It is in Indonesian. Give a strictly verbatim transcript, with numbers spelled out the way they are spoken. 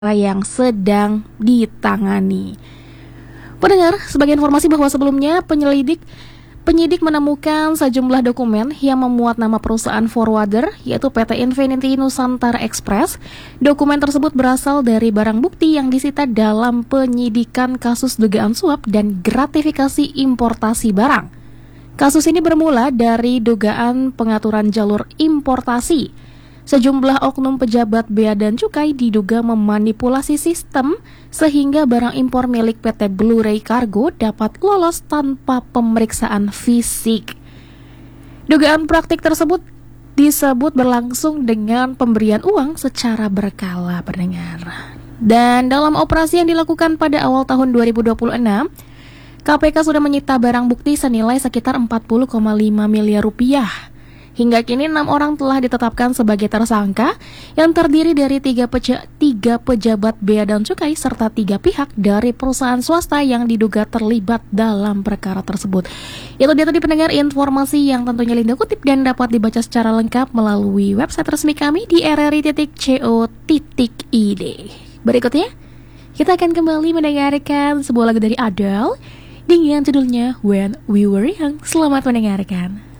yang sedang ditangani. Pendengar, sebagai informasi bahwa sebelumnya penyelidik penyidik menemukan sejumlah dokumen yang memuat nama perusahaan forwarder, yaitu P T Infinity Nusantara Express. Dokumen tersebut berasal dari barang bukti yang disita dalam penyidikan kasus dugaan suap dan gratifikasi importasi barang. Kasus ini bermula dari dugaan pengaturan jalur importasi. Sejumlah oknum pejabat Bea dan Cukai diduga memanipulasi sistem sehingga barang impor milik P T Blu-ray Cargo dapat lolos tanpa pemeriksaan fisik. Dugaan praktik tersebut disebut berlangsung dengan pemberian uang secara berkala, pendengar. Dan dalam operasi yang dilakukan pada awal tahun dua ribu dua puluh enam, K P K sudah menyita barang bukti senilai sekitar empat puluh koma lima miliar rupiah. Hingga kini enam orang telah ditetapkan sebagai tersangka yang terdiri dari tiga, peja, tiga pejabat Bea dan Cukai serta tiga pihak dari perusahaan swasta yang diduga terlibat dalam perkara tersebut. Itu dia tadi pendengar informasi yang tentunya Linda kutip dan dapat dibaca secara lengkap melalui website resmi kami di r r i titik co titik i d. Berikutnya, kita akan kembali mendengarkan sebuah lagu dari Adele dengan judulnya When We Were Young. Selamat mendengarkan.